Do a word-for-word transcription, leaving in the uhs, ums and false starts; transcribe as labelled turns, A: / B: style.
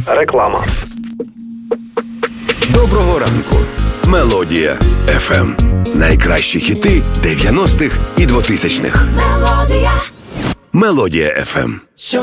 A: Реклама.
B: Доброго ранку. Мелодія еф ем. Найкращі хіти дев'яностих і двотисячних.
C: Мелодія.
B: Мелодія еф ем.
C: Що